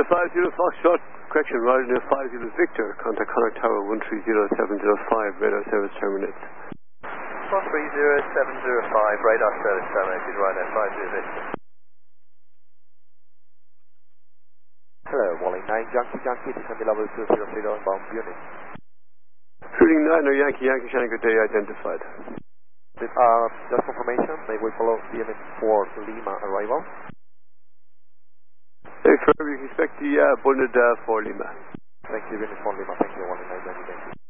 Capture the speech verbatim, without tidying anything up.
five zero Foxtrot, correction, Roger Neil five zero Victor, contact Connor Tower one three zero seven zero five, radar service terminates. one three zero seven zero five, radar service terminated, right there, five zero Victor. Hello, Wally nine, Yankee Yankee, descending level two zero zero, inbound unit. Shooting nine or Yankee Yankee, shining good day identified. Uh, just confirmation, may we follow the unit for Lima arrival? Hey, Trevor, you can expect the uh, Bunded uh, for Lima. Thank you, unit for Lima, thank you, Wally nine, Yankee Yankee.